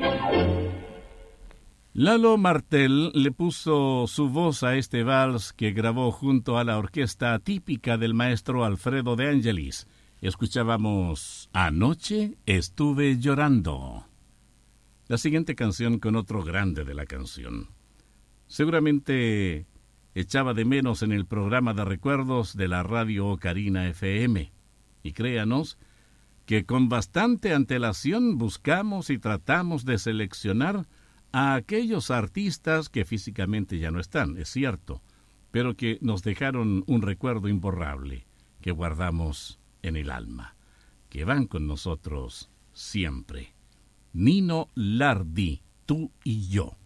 Lalo Martel le puso su voz a este vals que grabó junto a la orquesta típica del maestro Alfredo de Angelis. Escuchábamos Anoche estuve llorando. La siguiente canción con otro grande de la canción. Seguramente echaba de menos en el programa de recuerdos de la radio Ocarina FM. Y créanos que con bastante antelación buscamos y tratamos de seleccionar a aquellos artistas que físicamente ya no están, es cierto, pero que nos dejaron un recuerdo imborrable, que guardamos en el alma, que van con nosotros siempre. Nino Lardi, tú y yo.